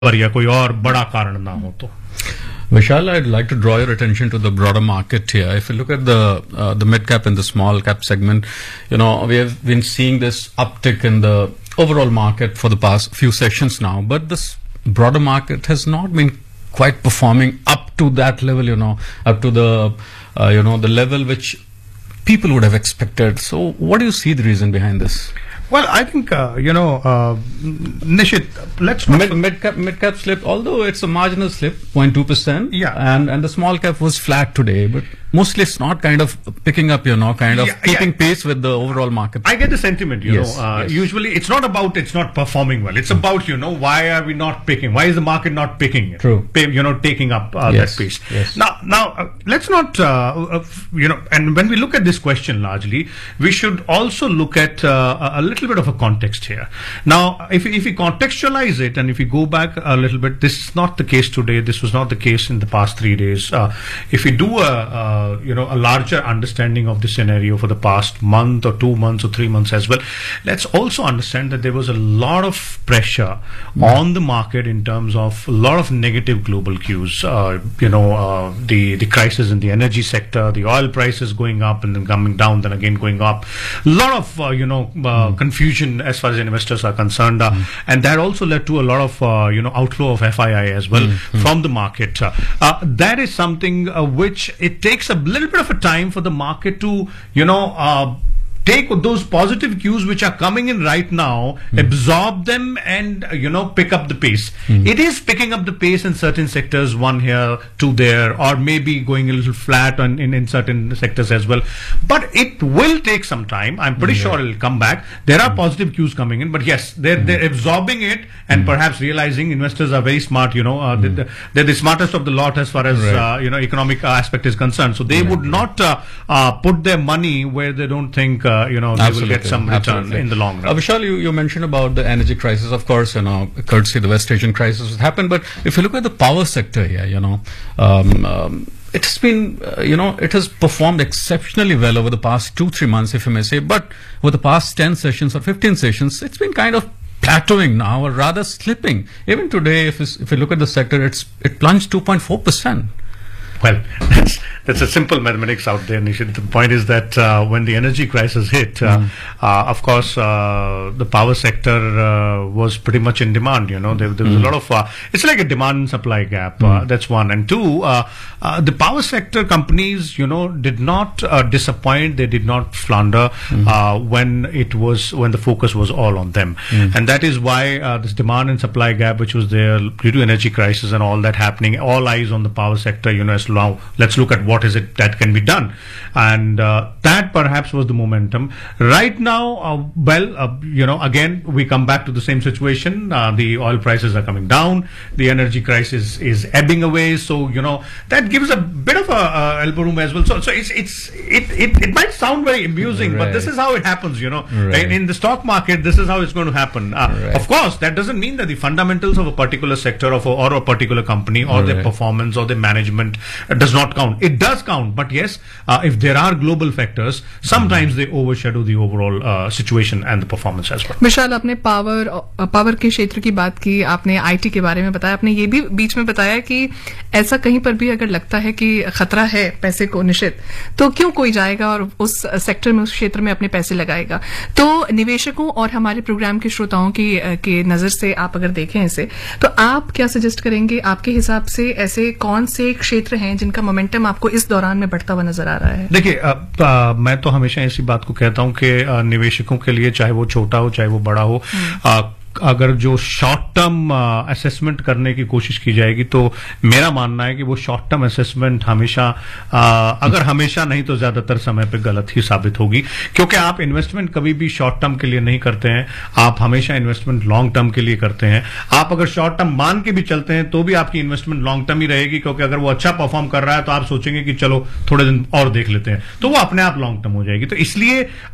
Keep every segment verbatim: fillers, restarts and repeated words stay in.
पर या कोई और बड़ा कारण ना हो तो. Vishal, I'd like to draw your attention to the broader market here. If you look at the uh, the mid cap and the small cap segment, you know, we have been seeing this uptick in the overall market for the past few sessions now, but this broader market has not been quite performing up to that level, you know, up to the, uh, you know, the level which people would have expected. So what do you see the reason behind this? Well, I think, uh, you know, uh, Nishit, let's not... Mid, mid cap, mid cap slip, although it's a marginal slip, zero point two percent. Yeah. And, and the small cap was flat today, but mostly it's not kind of picking up, you know, kind of Yeah, keeping yeah. pace with the overall market. I get the sentiment, you Yes, know. Uh, yes. Usually it's not about it's not performing well. It's about, you know, why are we not picking? Why is the market not picking it? True. Pay, you know, taking up uh, Yes, that pace. yes. Now, now uh, let's not, uh, uh, you know, and when we look at this question largely, we should also look at uh, a little bit of a context here. Now, if, if we contextualize it and if we go back a little bit, this is not the case today. This was not the case in the past three days. Uh, if we do a, uh, you know, a large understanding of the scenario for the past month or two months or three months as well, let's also understand that there was a lot of pressure mm. on the market in terms of a lot of negative global cues. Uh, you know, uh, the the crisis in the energy sector, the oil prices going up and then coming down, then again going up. A lot of uh, you know uh, mm. confusion as far as investors are concerned, uh, mm. and that also led to a lot of uh, you know outflow of F I I as well mm. from the market. Uh, uh, that is something uh, which it takes a little bit of a time for the market to, you know, uh, take those positive cues which are coming in right now, mm. absorb them and, uh, you know, pick up the pace. Mm. It is picking up the pace in certain sectors, one here, two there, or maybe going a little flat on, in, in certain sectors as well. But it will take some time. I'm pretty mm. sure it will come back. There are mm. positive cues coming in, but yes, they're, mm. they're absorbing it and mm. perhaps realizing investors are very smart, you know, uh, mm. they're, they're the smartest of the lot as far as, right. uh, you know, economic uh, aspect is concerned. So they right. would not uh, uh, put their money where they don't think uh, Uh, you know, they Absolutely. will get some return Absolutely. in the long run. Uh, Vishal, you, you mentioned about the energy crisis. Of course, you know, courtesy the West Asian crisis has happened. But if you look at the power sector here, you know, um, um, it's been, uh, you know, it has performed exceptionally well over the past two, three months, if you may say. But over the past ten sessions or fifteen sessions, it's been kind of plateauing now, or rather slipping. Even today, if, if you look at the sector, it's it plunged two point four percent. Well, that's that's a simple mathematics out there, Nishit. The point is that uh, when the energy crisis hit, uh, mm. uh, of course, uh, the power sector uh, was pretty much in demand. You know, there, there was mm. a lot of. Uh, it's like a demand and supply gap. Mm. Uh, that's one, and two, uh, uh, the power sector companies, you know, did not uh, disappoint. They did not flounder mm. uh, when it was when the focus was all on them, mm. and that is why uh, this demand and supply gap, which was there due to energy crisis and all that happening, all eyes on the power sector. You know, as now let's look at what is it that can be done, and uh, that perhaps was the momentum right now. Uh, well, uh, you know, again we come back to the same situation. Uh, the oil prices are coming down, the energy crisis is ebbing away, so you know that gives a bit of a uh, elbow room as well. So, so it's it's it it, it might sound very amusing, right. but this is how it happens. You know, right. in, in the stock market, this is how it's going to happen. Uh, right. Of course, that doesn't mean that the fundamentals of a particular sector of a, or a particular company or right. their performance or their management does not count. It does count, but yes, uh, if there are global factors, sometimes mm-hmm. they overshadow the overall uh, situation and the performance as well. विशाल, आपने power power के क्षेत्र की बात की, आपने IT के बारे में बताया, आपने ये भी बीच में बताया कि ऐसा कहीं पर भी अगर लगता है कि खतरा है पैसे को निश्चित, तो क्यों कोई जाएगा और उस सेक्टर में, उस क्षेत्र में अपने पैसे लगाएगा. तो निवेशकों और हमारे प्रोग्राम के श्रोताओं की के नजर से आप अगर देखें इसे, तो आप क्या सजेस्ट करेंगे? आपके हिसाब से ऐसे कौन से क्षेत्र हैं जिनका मोमेंटम आपको इस दौरान में बढ़ता हुआ नजर आ रहा है? देखिए, मैं तो हमेशा ऐसी बात को कहता हूं कि निवेशकों के लिए, चाहे वो छोटा हो चाहे वो बड़ा हो, आ, अगर जो शॉर्ट टर्म असेसमेंट करने की कोशिश की जाएगी, तो मेरा मानना है कि वो शॉर्ट टर्म असेसमेंट हमेशा आ, अगर हमेशा नहीं तो ज्यादातर समय पे गलत ही साबित होगी, क्योंकि आप इन्वेस्टमेंट कभी भी शॉर्ट टर्म के लिए नहीं करते हैं. आप हमेशा इन्वेस्टमेंट लॉन्ग टर्म के लिए करते हैं. आप अगर शॉर्ट टर्म मान के भी चलते हैं तो भी आपकी इन्वेस्टमेंट लॉन्ग टर्म ही रहेगी, क्योंकि अगर वो अच्छा परफॉर्म कर रहा है तो आप सोचेंगे कि चलो थोड़े दिन और देख लेते हैं, तो वो अपने आप लॉन्ग टर्म हो जाएगी. तो इसलिए आप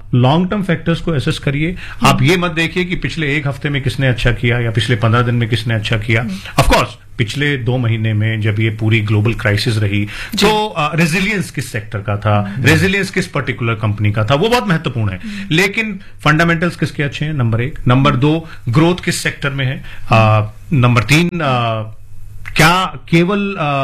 लॉन्ग टर्म फैक्टर्स को एसेस करिए। आप ये मत देखिए कि पिछले एक हफ्ते में किसने अच्छा किया या पिछले पंद्रह दिन में किसने अच्छा किया। ऑफ कोर्स पिछले दो महीने में जब ये पूरी ग्लोबल क्राइसिस रही तो रेजिलियंस uh, किस सेक्टर का था, रेजिलियंस किस पर्टिकुलर कंपनी का था, वो बहुत महत्वपूर्ण है। लेकिन फंडामेंटल्स किसके अच्छे हैं, नंबर एक। नंबर दो, ग्रोथ किस सेक्टर में है। नंबर तीन, uh, क्या केवल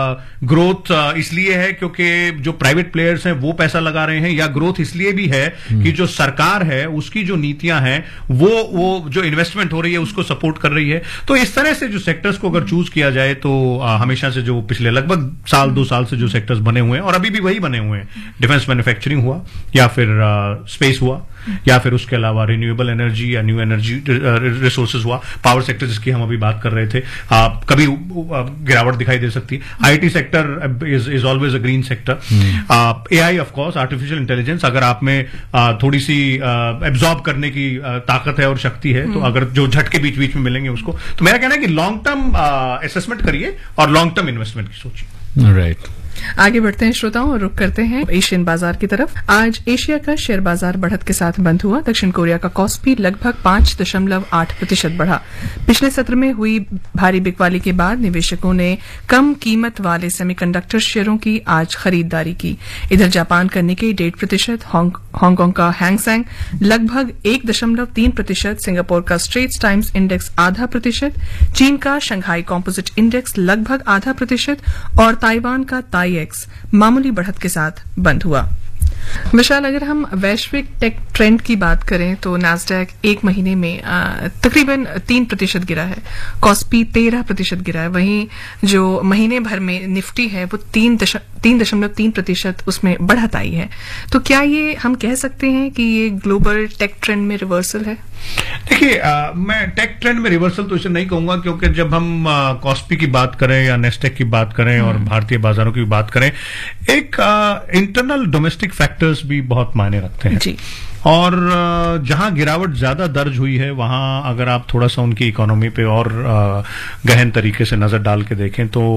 ग्रोथ इसलिए है क्योंकि जो प्राइवेट प्लेयर्स हैं वो पैसा लगा रहे हैं, या ग्रोथ इसलिए भी है कि जो सरकार है उसकी जो नीतियां हैं वो वो जो इन्वेस्टमेंट हो रही है उसको सपोर्ट कर रही है। तो इस तरह से जो सेक्टर्स को अगर चूज किया जाए तो आ, हमेशा से जो पिछले लगभग साल दो साल से जो सेक्टर्स बने हुए हैं और अभी भी वही बने हुए हैं, डिफेंस मैन्युफैक्चरिंग हुआ या फिर स्पेस हुआ या फिर उसके अलावा रिन्यूएबल एनर्जी या न्यू एनर्जी रिसोर्सेज हुआ, पावर सेक्टर जिसकी हम अभी बात कर रहे थे, आ, कभी गिरावट दिखाई दे सकती है। IT sector is is always a green sector. AI of course, artificial intelligence, अगर आप में आ, थोड़ी सी एब्जॉर्ब करने की आ, ताकत है और शक्ति है तो अगर जो झटके बीच बीच में मिलेंगे उसको, तो मेरा कहना है कि लॉन्ग टर्म असेसमेंट करिए और लॉन्ग टर्म इन्वेस्टमेंट की सोचिए। राइट, आगे बढ़ते हैं श्रोताओं और रुक करते हैं एशियन बाजार की तरफ। आज एशिया का शेयर बाजार बढ़त के साथ बंद हुआ। दक्षिण कोरिया का कॉस्पी लगभग पांच दशमलव आठ प्रतिशत बढ़ा। पिछले सत्र में हुई भारी बिकवाली के बाद निवेशकों ने कम कीमत वाले सेमीकंडक्टर शेयरों की आज खरीदारी की। इधर जापान का निक्केई डेढ़ प्रतिशत, हांगकांग का हैंगसेंग लगभग एक दशमलव तीन प्रतिशत, सिंगापुर का स्ट्रेट्स टाइम्स इंडेक्स आधा प्रतिशत, चीन का शंघाई कॉम्पोजिट इंडेक्स लगभग आधा प्रतिशत और ताइवान का एक्स मामूली बढ़त के साथ बंद हुआ। विशाल, अगर हम वैश्विक टेक ट्रेंड की बात करें तो नैस्डैक एक महीने में आ, तकरीबन तीन प्रतिशत गिरा है, कॉस्पी तेरह प्रतिशत गिरा है, वहीं जो महीने भर में निफ्टी है वो तीन दश, तीन दशमलव तीन प्रतिशत उसमें बढ़त आई है। तो क्या ये हम कह सकते हैं कि ये ग्लोबल टेक ट्रेंड में रिवर्सल है? देखिए, मैं टेक ट्रेंड में रिवर्सल तो इसे नहीं कहूंगा, क्योंकि जब हम कॉस्पी की बात करें या नेस्टेक की बात करें और भारतीय बाजारों की बात करें, एक इंटरनल डोमेस्टिक फैक्टर्स भी बहुत मायने रखते हैं जी। और जहां गिरावट ज्यादा दर्ज हुई है वहां अगर आप थोड़ा सा उनकी इकोनॉमी पे और गहन तरीके से नजर डाल के देखें तो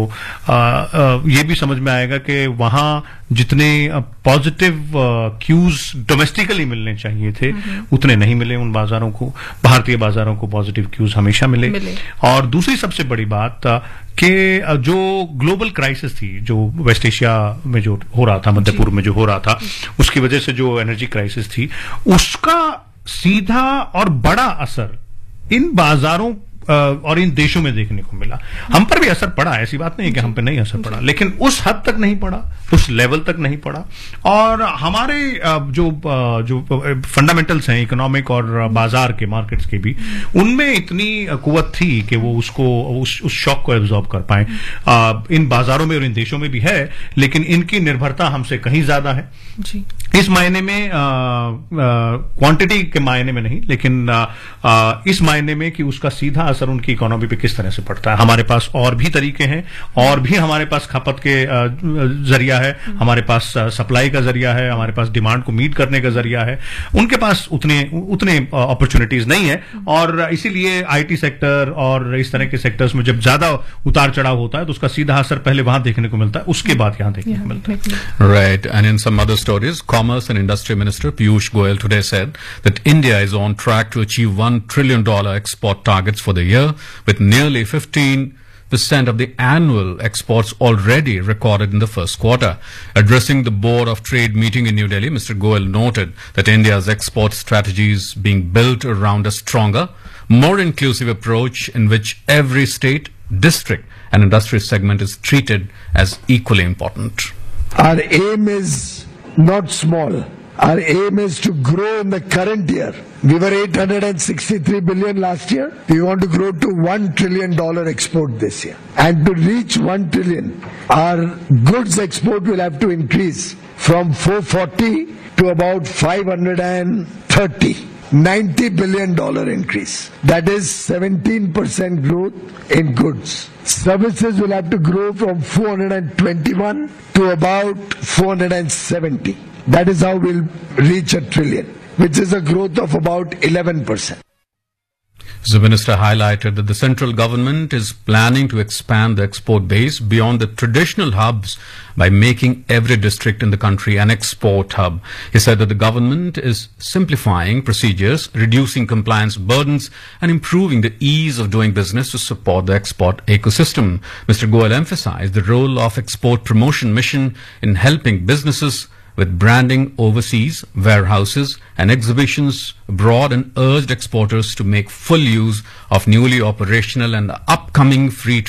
ये भी समझ में आएगा कि वहां जितने पॉजिटिव क्यूज डोमेस्टिकली मिलने चाहिए थे उतने नहीं मिले उन बाजारों को। भारतीय बाजारों को पॉजिटिव क्यूज हमेशा मिले, मिले। और दूसरी सबसे बड़ी बात कि जो ग्लोबल क्राइसिस थी, जो वेस्ट एशिया में जो हो रहा था, मध्य पूर्व में जो हो रहा था, उसकी वजह से जो एनर्जी क्राइसिस थी, उसका सीधा और बड़ा असर इन बाजारों और इन देशों में देखने को मिला। हम पर भी असर पड़ा, ऐसी बात नहीं है कि हम पे नहीं असर पड़ा, लेकिन उस हद तक नहीं पड़ा, उस लेवल तक नहीं पड़ा। और हमारे जो जो फंडामेंटल्स हैं इकोनॉमिक और बाजार के, मार्केट्स के भी, उनमें इतनी कुव्वत थी कि वो उसको उस, उस शॉक को एब्जॉर्ब कर पाए। इन बाजारों में और इन देशों में भी है, लेकिन इनकी निर्भरता हमसे कहीं ज्यादा है जी। इस मायने में क्वांटिटी के मायने में नहीं, लेकिन आ, आ, इस मायने में कि उसका सीधा असर उनकी इकोनॉमी पे किस तरह से पड़ता है। हमारे पास और भी तरीके हैं, और भी हमारे पास खपत के जरिया है, हमारे पास सप्लाई का जरिया है, हमारे पास डिमांड को मीट करने का जरिया है। उनके पास उतने उतने अपॉर्चुनिटीज नहीं है, और इसीलिए आईटी सेक्टर और इस तरह के सेक्टर्स में जब ज्यादा उतार चढ़ाव होता है तो उसका सीधा असर पहले वहां देखने को मिलता है, उसके बाद यहां देखने को मिलता है। Right, and in some other stories, Commerce and Industry Minister Piyush Goyal today said that India is on track to achieve one trillion dollar export targets for the year, with nearly fifteen percent of the annual exports already recorded in the first quarter. Addressing the Board of Trade meeting in New Delhi, Mister Goyal noted that India's export strategy is being built around a stronger, more inclusive approach in which every state, district and industry segment is treated as equally important. Our aim is not small. Our aim is to grow in the current year. We were eight hundred sixty-three billion last year. We want to grow to one trillion dollar export this year. And to reach one trillion, our goods export will have to increase from four hundred forty to about five hundred thirty. ninety billion dollar increase. That is seventeen percent growth in goods. Services will have to grow from four hundred twenty-one to about four hundred seventy. That is how we'll reach a trillion, which is a growth of about eleven percent. The minister highlighted that the central government is planning to expand the export base beyond the traditional hubs by making every district in the country an export hub. He said that the government is simplifying procedures, reducing compliance burdens, and improving the ease of doing business to support the export ecosystem. Mister Goel emphasized the role of Export Promotion Mission in helping businesses with branding overseas, warehouses, and exhibitions abroad, and urged exporters to make full use of newly operational and upcoming free